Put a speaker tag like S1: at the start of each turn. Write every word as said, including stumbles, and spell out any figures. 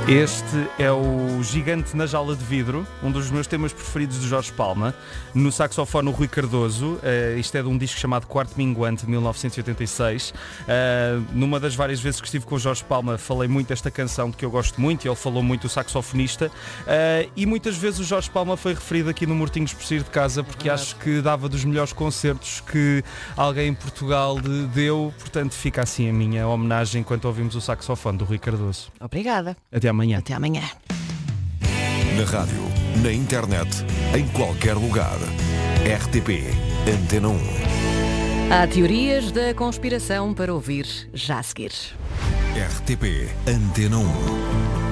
S1: Este é o Gigante na Jaula de Vidro, um dos meus temas preferidos de Jorge Palma. No saxofone, o Rui Cardoso. Uh, isto é de um disco chamado Quarto Minguante, de mil novecentos e oitenta e seis. Uh, numa das várias vezes que estive com o Jorge Palma, falei muito desta canção, de que eu gosto muito, e ele falou muito do saxofonista. Uh, e muitas vezes o Jorge Palma foi referido aqui no Mortinhos por Sair de Casa, porque acho que dava dos melhores concertos que alguém em Portugal deu. Portanto, fica assim a minha homenagem enquanto ouvimos o saxofone do Rui Cardoso.
S2: Obrigada.
S1: Até amanhã.
S2: Até amanhã.
S3: Na rádio, na internet, em qualquer lugar. R T P Antena um.
S2: Há teorias da conspiração para ouvir já a seguir.
S3: R T P Antena um.